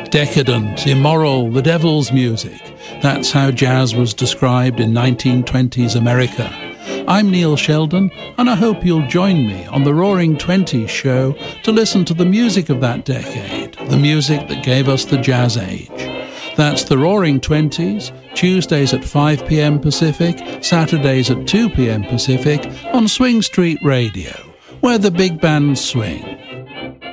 Decadent, immoral, the devil's music. That's how jazz was described in 1920s America. I'm Neil Sheldon, and I hope you'll join me on the Roaring Twenties show to listen to the music of that decade, the music that gave us the jazz age. That's the Roaring Twenties, Tuesdays at 5 p.m. Pacific, Saturdays at 2 p.m. Pacific on Swing Street Radio, where the big bands swing.